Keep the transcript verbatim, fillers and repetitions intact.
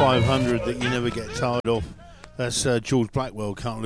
five hundred that you never get tired of. That's uh, George Blackwell, Can't